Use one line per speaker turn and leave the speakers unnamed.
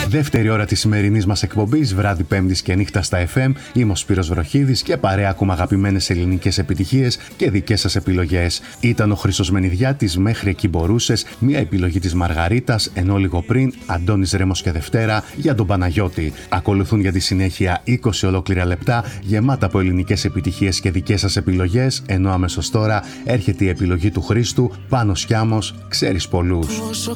Δεύτερη ώρα της σημερινής μας εκπομπής, βράδυ Πέμπτης και νύχτα στα FM. Είμαι ο Σπύρος Βροχίδης και παρέα ακούμε αγαπημένες ελληνικές επιτυχίες και δικές σας επιλογές. Ήταν ο Χρήστος Μενιδιάτης, Μέχρι εκεί μπορούσες, μια επιλογή της Μαργαρίτας, ενώ λίγο πριν Αντώνης Ρέμος και Δευτέρα για τον Παναγιώτη. Ακολουθούν για τη συνέχεια 20 ολόκληρα λεπτά γεμάτα από ελληνικές επιτυχίες και δικές σας επιλογές, ενώ αμέσως τώρα έρχεται η επιλογή του Χρήστου, Πάνος Κιάμος, Ξέρεις πολλούς.
Πόσο